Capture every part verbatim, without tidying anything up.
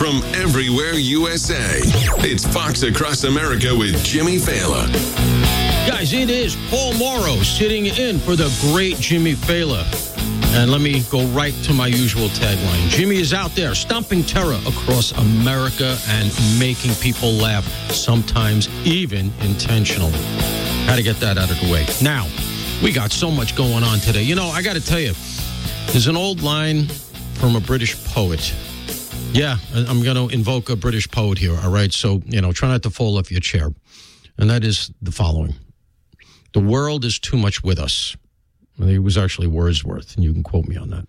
from everywhere U S A. It's Fox Across America with Jimmy Fallon. Guys, it is Paul Morrow sitting in for the great Jimmy Fallon. And let me go right to my usual tagline. Jimmy is out there stomping terror across America and making people laugh, sometimes even intentionally. Had to get that out of the way. Now, we got so much going on today. You know, I got to tell you, there's an old line from a British poet. Yeah, I'm going to invoke a British poet here, all right? So, you know, try not to fall off your chair. And that is the following. The world is too much with us. It was actually Wordsworth, and you can quote me on that.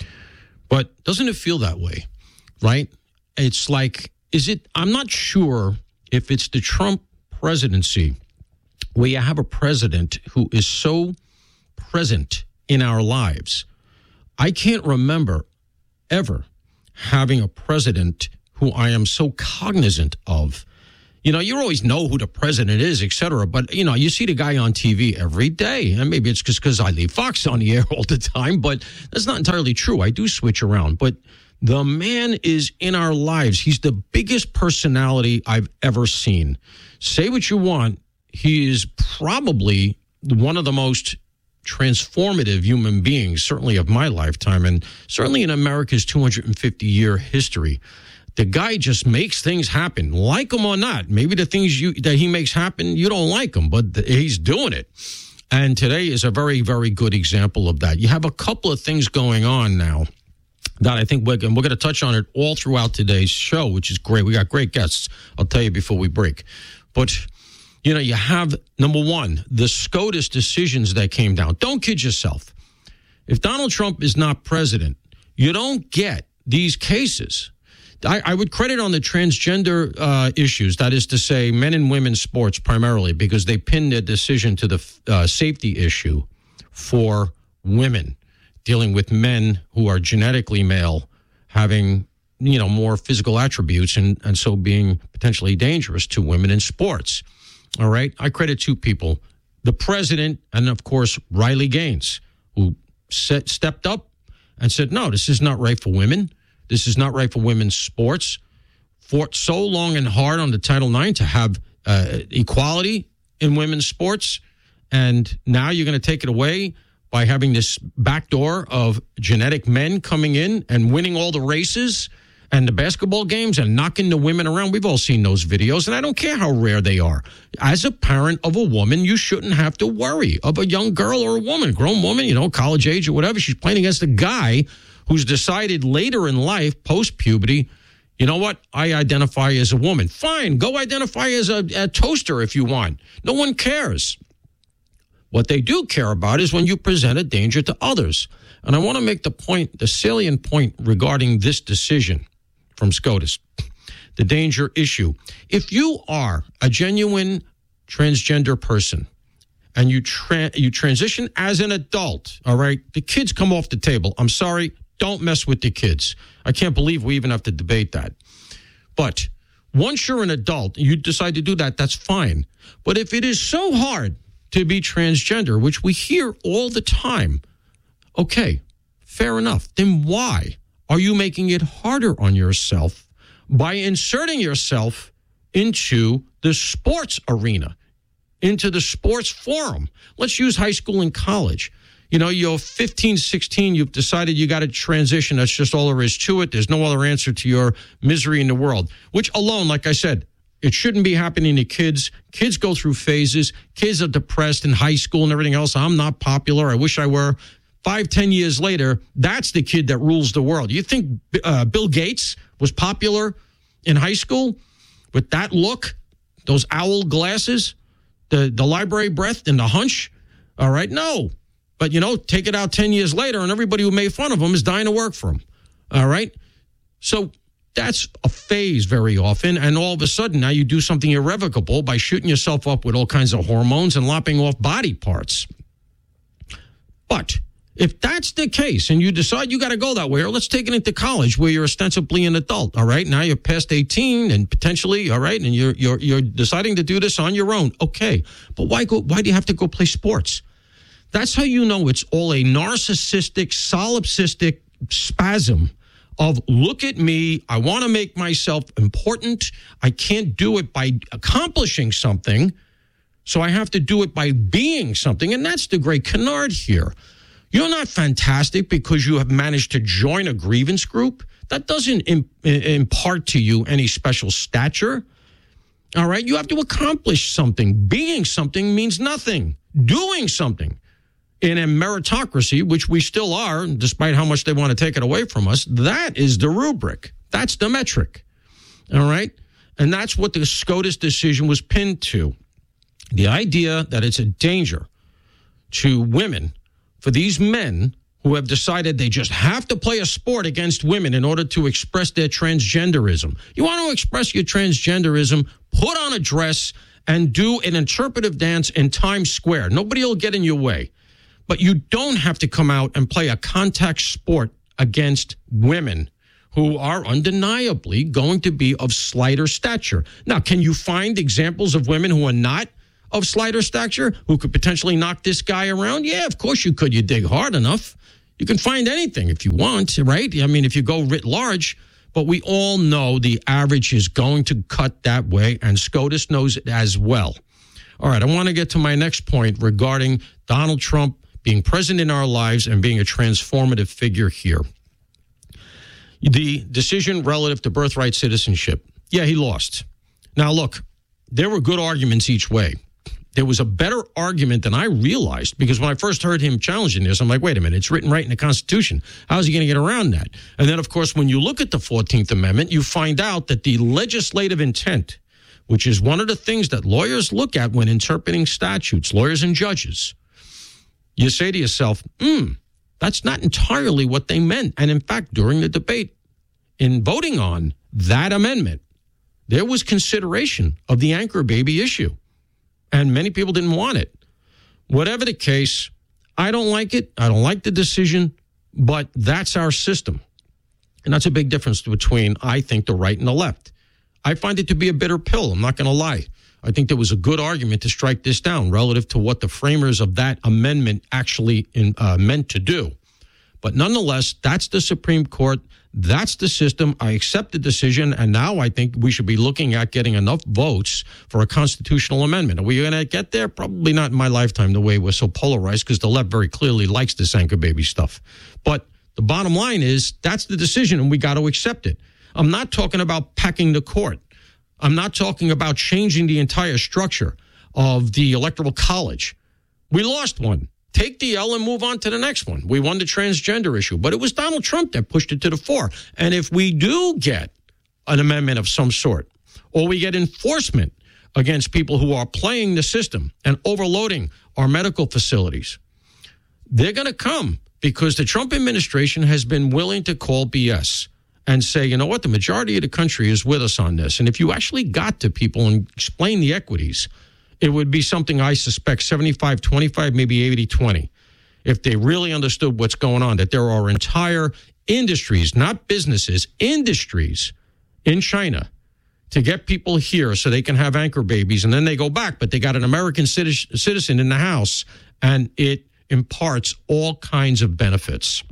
But doesn't it feel that way, right? It's like, is it, I'm not sure if it's the Trump presidency where you have a president who is so present in our lives. I can't remember ever having a president who I am so cognizant of. You know, you always know who the president is, et cetera. But, you know, you see the guy on T V every day. And maybe it's just because I leave Fox on the air all the time. But that's not entirely true. I do switch around. But the man is in our lives. He's the biggest personality I've ever seen. Say what you want. He is probably one of the most transformative human beings, certainly of my lifetime, and certainly in America's two hundred fifty year history. The guy just makes things happen, like him or not. Maybe the things you that he makes happen, you don't like him, but the, he's doing it. And today is a very, very good example of that. You have a couple of things going on now that I think we're, we're going to touch on it all throughout today's show, which is great. We got great guests, I'll tell you before we break. But, you know, you have, number one, the SCOTUS decisions that came down. Don't kid yourself. If Donald Trump is not president, you don't get these cases. I, I would credit on the transgender uh, issues, that is to say men and women's sports primarily, because they pinned their decision to the uh, safety issue for women, dealing with men who are genetically male, having, you know, more physical attributes and, and so being potentially dangerous to women in sports. All right. I credit two people, the president and, of course, Riley Gaines, who set, stepped up and said, no, this is not right for women. This is not right for women's sports. Fought so long and hard on the Title nine to have uh, equality in women's sports. And now you're going to take it away by having this backdoor of genetic men coming in and winning all the races and the basketball games and knocking the women around. We've all seen those videos, and I don't care how rare they are. As a parent of a woman, you shouldn't have to worry of a young girl or a woman, a grown woman, you know, college age or whatever. She's playing against a guy who's decided later in life, post-puberty, you know what, I identify as a woman. Fine, go identify as a, a toaster if you want. No one cares. What they do care about is when you present a danger to others. And I want to make the point, the salient point regarding this decision from SCOTUS, the danger issue. If you are a genuine transgender person and you tra- you transition as an adult, all right, the kids come off the table. I'm sorry. Don't mess with the kids. I can't believe we even have to debate that. But once you're an adult, you decide to do that, that's fine. But if it is so hard to be transgender, which we hear all the time, okay, fair enough. Then why are you making it harder on yourself by inserting yourself into the sports arena, into the sports forum? Let's use high school and college. You know, you're fifteen, sixteen, you've decided you got to transition. That's just all there is to it. There's no other answer to your misery in the world, which alone, like I said, it shouldn't be happening to kids. Kids go through phases. Kids are depressed in high school and everything else. I'm not popular. I wish I were. Five, ten years later, that's the kid that rules the world. You think uh, Bill Gates was popular in high school with that look, those owl glasses, the, the library breath and the hunch? All right, no. But, you know, take it out ten years later, and everybody who made fun of him is dying to work for him. All right? So that's a phase very often, and all of a sudden now you do something irrevocable by shooting yourself up with all kinds of hormones and lopping off body parts. But if that's the case, and you decide you got to go that way, or let's take it into college where you're ostensibly an adult, all right? Now you're past eighteen and potentially, all right, and you're you're you're deciding to do this on your own. Okay, but why go? Why do you have to go play sports? That's how you know it's all a narcissistic, solipsistic spasm of look at me, I want to make myself important. I can't do it by accomplishing something, so I have to do it by being something. And that's the great canard here. You're not fantastic because you have managed to join a grievance group. That doesn't imp- impart to you any special stature. All right? You have to accomplish something. Being something means nothing. Doing something. In a meritocracy, which we still are, despite how much they want to take it away from us, that is the rubric. That's the metric. All right? And that's what the SCOTUS decision was pinned to. The idea that it's a danger to women for these men who have decided they just have to play a sport against women in order to express their transgenderism. You want to express your transgenderism, put on a dress and do an interpretive dance in Times Square. Nobody will get in your way. But you don't have to come out and play a contact sport against women who are undeniably going to be of slighter stature. Now, can you find examples of women who are not of slighter stature, who could potentially knock this guy around? Yeah, of course you could. You dig hard enough. You can find anything if you want, right? I mean, if you go writ large. But we all know the average is going to cut that way, and SCOTUS knows it as well. All right, I want to get to my next point regarding Donald Trump being present in our lives and being a transformative figure here. The decision relative to birthright citizenship. Yeah, he lost. Now, look, there were good arguments each way. There was a better argument than I realized, because when I first heard him challenging this, I'm like, wait a minute, it's written right in the Constitution. How is he going to get around that? And then, of course, when you look at the fourteenth Amendment, you find out that the legislative intent, which is one of the things that lawyers look at when interpreting statutes, lawyers and judges, you say to yourself, hmm, that's not entirely what they meant. And in fact, during the debate, in voting on that amendment, there was consideration of the anchor baby issue. And many people didn't want it. Whatever the case, I don't like it. I don't like the decision, but that's our system. And that's a big difference between, I think, the right and the left. I find it to be a bitter pill. I'm not going to lie. I think there was a good argument to strike this down relative to what the framers of that amendment actually in, uh, meant to do. But nonetheless, that's the Supreme Court. That's the system. I accept the decision, and now I think we should be looking at getting enough votes for a constitutional amendment. Are we going to get there? Probably not in my lifetime, the way we're so polarized, because the left very clearly likes this anchor baby stuff. But the bottom line is that's the decision, and we got to accept it. I'm not talking about packing the court. I'm not talking about changing the entire structure of the Electoral College. We lost one. Take the L and move on to the next one. We won the transgender issue, but it was Donald Trump that pushed it to the fore. And if we do get an amendment of some sort, or we get enforcement against people who are playing the system and overloading our medical facilities, they're going to come, because the Trump administration has been willing to call B S and say, you know what, the majority of the country is with us on this. And if you actually got to people and explain the equities, it would be something I suspect seventy-five twenty-five, maybe eighty twenty, if they really understood what's going on, that there are entire industries, not businesses, industries in China to get people here so they can have anchor babies, and then they go back, but they got an American citizen in the house, and it imparts all kinds of benefits.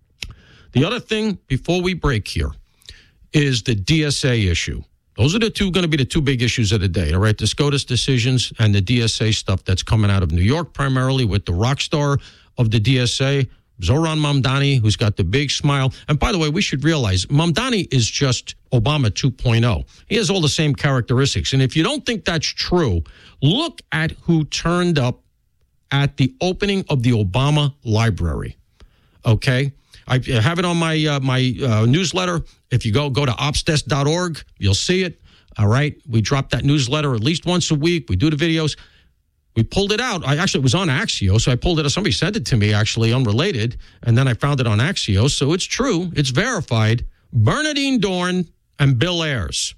The other thing, before we break here, is the D S A issue. Those are the two going to be the two big issues of the day, all right? The SCOTUS decisions and the D S A stuff that's coming out of New York, primarily with the rock star of the D S A, Zohran Mamdani, who's got the big smile. And by the way, we should realize Mamdani is just Obama two point oh. He has all the same characteristics. And if you don't think that's true, look at who turned up at the opening of the Obama Library, okay? I have it on my uh, my uh, newsletter. If you go go to obsdesk dot org, you'll see it. All right. We drop that newsletter at least once a week. We do the videos. We pulled it out. I actually, it was on Axios, so I pulled it out. Somebody sent it to me, actually, unrelated, and then I found it on Axios. So it's true. It's verified. Bernardine Dohrn and Bill Ayers.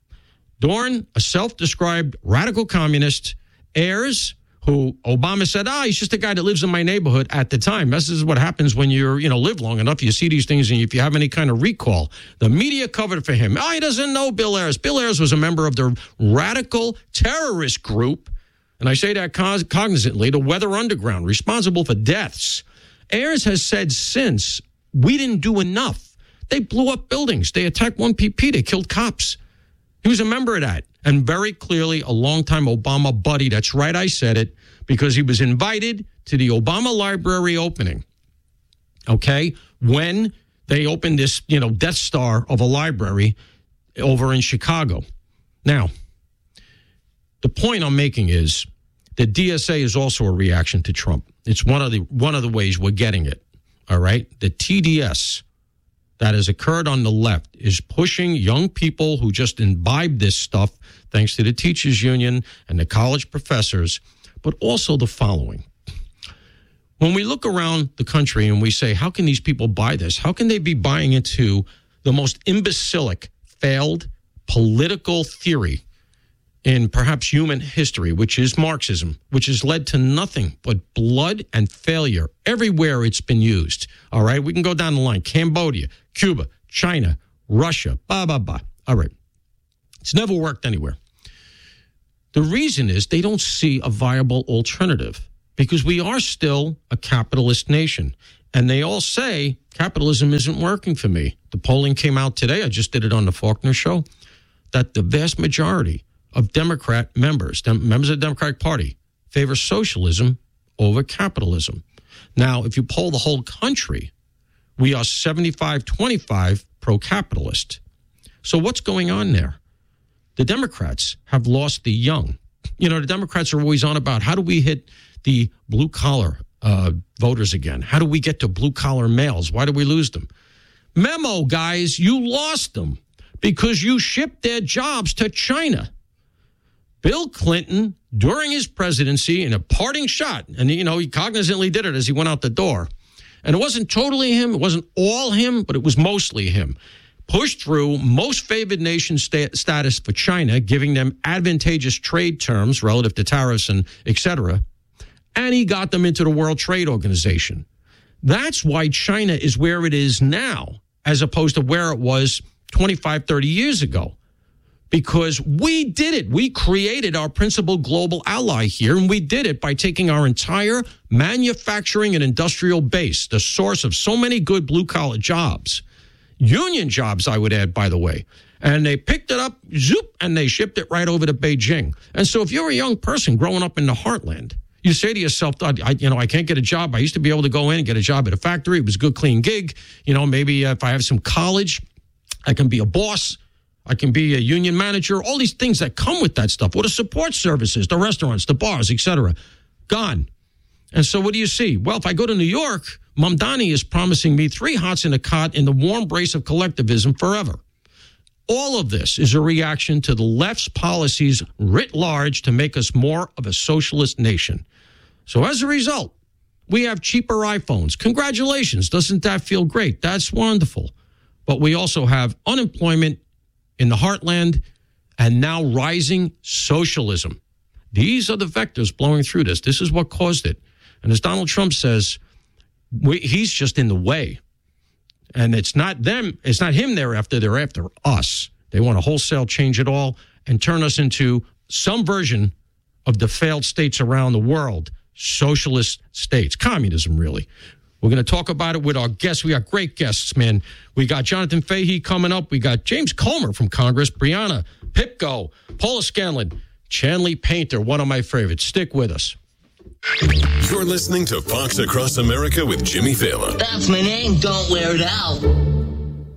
Dohrn, a self-described radical communist. Ayers, who Obama said, ah, he's just a guy that lives in my neighborhood at the time. This is what happens when you're, you know, live long enough. You see these things, and if you have any kind of recall, the media covered for him. Oh, he doesn't know Bill Ayers. Bill Ayers was a member of the radical terrorist group, and I say that cognizantly, the Weather Underground, responsible for deaths. Ayers has said since, we didn't do enough They blew up buildings. They attacked one P P. They killed cops. He was a member of that. And very clearly a longtime Obama buddy. That's right, I said it, because he was invited to the Obama Library opening, okay, when they opened this, you know, Death Star of a library over in Chicago. Now, the point I'm making is the D S A is also a reaction to Trump. It's one of the one of the ways we're getting it, all right? The T D S that has occurred on the left is pushing young people who just imbibe this stuff, thanks to the teachers union and the college professors, but also the following. When we look around the country and we say, how can these people buy this? How can they be buying into the most imbecilic, failed political theory in perhaps human history, which is Marxism, which has led to nothing but blood and failure everywhere it's been used. All right, we can go down the line. Cambodia, Cuba, China, Russia, blah, blah, blah. All right. It's never worked anywhere. The reason is they don't see a viable alternative because we are still a capitalist nation. And they all say capitalism isn't working for me. The polling came out today. I just did it on the Faulkner Show, that the vast majority of Democrat members, dem- members of the Democratic Party, favor socialism over capitalism. Now, if you poll the whole country, we are seventy-five twenty-five pro-capitalist. So what's going on there? The Democrats have lost the young. You know, the Democrats are always on about how do we hit the blue-collar uh, voters again? How do we get to blue-collar males? Why do we lose them? Memo, guys, you lost them because you shipped their jobs to China. Bill Clinton, during his presidency, in a parting shot, and, you know, he cognizantly did it as he went out the door. And it wasn't totally him. It wasn't all him, but it was mostly him. Pushed through most favored nation sta- status for China, giving them advantageous trade terms relative to tariffs and et cetera. And he got them into the World Trade Organization. That's why China is where it is now, as opposed to where it was twenty-five, thirty years ago. Because we did it. We created our principal global ally here, and we did it by taking our entire manufacturing and industrial base, the source of so many good blue-collar jobs, union jobs, I would add, by the way, and they picked it up, zoop, and they shipped it right over to Beijing. And so if you're a young person growing up in the heartland, you say to yourself, I, you know, I can't get a job. I used to be able to go in and get a job at a factory. It was a good, clean gig. You know, maybe if I have some college, I can be a boss. I can be a union manager, all these things that come with that stuff. What are support services, the restaurants, the bars, et cetera? Gone. And so what do you see? Well, if I go to New York, Mamdani is promising me three hots in a cot in the warm embrace of collectivism forever. All of this is a reaction to the left's policies writ large to make us more of a socialist nation. So as a result, we have cheaper iPhones. Congratulations. Doesn't that feel great? That's wonderful. But we also have unemployment in the heartland, and now rising socialism. These are the vectors blowing through this. This is what caused it. And as Donald Trump says, we, he's just in the way. And it's not them, it's not him they're after, they're after us. They want to wholesale change it all and turn us into some version of the failed states around the world, socialist states, communism, really. We're going to talk about it with our guests. We got great guests, man. We got Jonathan Fahey coming up. We got James Comer from Congress, Brianna Pipko, Paula Scanlon, Chanley Painter, one of my favorites. Stick with us. You're listening to Fox Across America with Jimmy Fallon. That's my name. Don't wear it out.